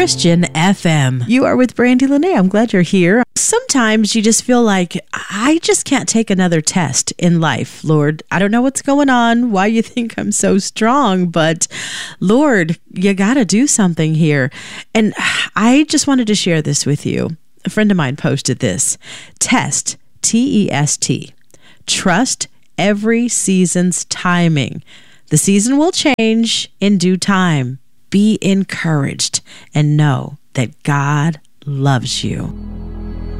Christian FM. You are with Brandy Lene. I'm glad you're here. Sometimes you just feel like, I just can't take another test in life. Lord, I don't know what's going on, why you think I'm so strong, but Lord, you got to do something here. And I just wanted to share this with you. A friend of mine posted this. Test, T-E-S-T. Trust every season's timing. The season will change in due time. Be encouraged and know that God loves you.